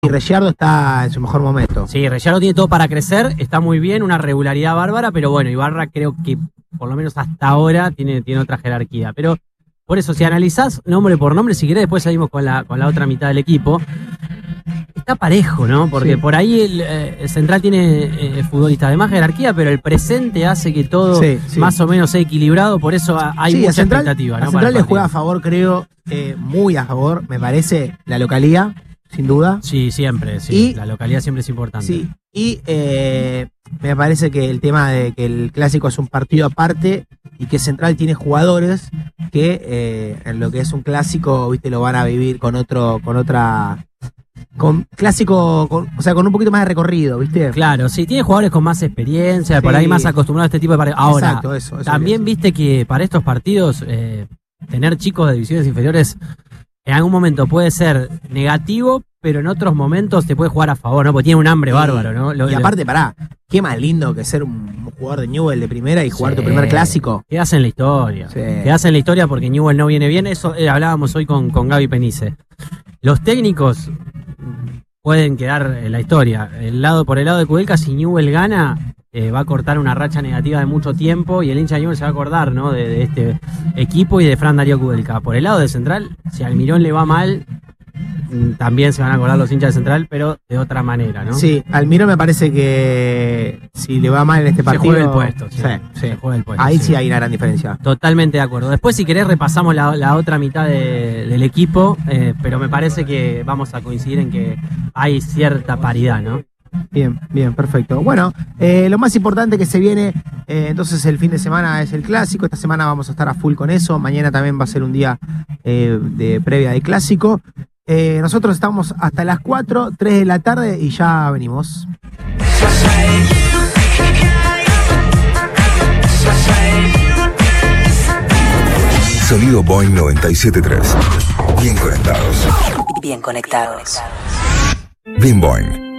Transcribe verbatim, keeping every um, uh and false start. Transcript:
Y Rellardo está en su mejor momento. Sí, Rellardo tiene todo para crecer, está muy bien, una regularidad bárbara, pero bueno, Ibarra creo que por lo menos hasta ahora tiene, tiene otra jerarquía. Pero por eso, si analizás nombre por nombre, si querés, después seguimos con la, con la otra mitad del equipo. Está parejo, ¿no? Porque sí. por ahí el, el Central tiene eh, futbolistas de más jerarquía, pero el presente hace que todo sí, sí. más o menos sea equilibrado, por eso hay sí, mucha Central, expectativa, ¿no? A Central le juega a favor, creo, eh, muy a favor, me parece, la localía. Sin duda. Sí, siempre, sí. Y, la localidad siempre es importante. Sí, y eh, me parece que el tema de que el clásico es un partido aparte y que Central tiene jugadores que eh, en lo que es un clásico, viste, lo van a vivir con otro, con otra... Con clásico, con, o sea, con un poquito más de recorrido, ¿viste? Claro, sí, tiene jugadores con más experiencia, sí. por ahí más acostumbrados a este tipo de partidos. Ahora, Exacto, eso, eso también viste que para estos partidos, eh, tener chicos de divisiones inferiores en algún momento puede ser negativo, pero en otros momentos te puede jugar a favor, ¿no? Porque tiene un hambre bárbaro, ¿no? Lo, y aparte, pará, qué más lindo que ser un jugador de Newell de primera y jugar sí. tu primer clásico. Quedás en la historia. Sí. Quedás en la historia porque Newell no viene bien. Eso eh, hablábamos hoy con, con Gaby Penice. Los técnicos pueden quedar en la historia. El lado, por el lado de Kudelka, si Newell gana, eh, va a cortar una racha negativa de mucho tiempo y el hincha de Newell se va a acordar, ¿no? De, de este equipo y de Fran Darío Kudelka. Por el lado de Central, si al Mirón le va mal, también se van a acordar los hinchas de Central, pero de otra manera, ¿no? Sí, Almirón me parece que si le va mal en este partido... Se juega el puesto, sí. sí, sí. Se juega el puesto. Ahí sí. sí hay una gran diferencia. Totalmente de acuerdo. Después, si querés, repasamos la, la otra mitad de, del equipo, eh, pero me parece que vamos a coincidir en que hay cierta paridad, ¿no? Bien, bien, perfecto. Bueno, eh, lo más importante que se viene, eh, entonces el fin de semana es el clásico. Esta semana vamos a estar a full con eso. Mañana también va a ser un día eh, de previa de clásico. Eh, nosotros estamos hasta las cuatro, tres de la tarde y ya venimos. Sonido Boing noventa y siete punto tres. Bien conectados. Bien conectados. Bien Boing.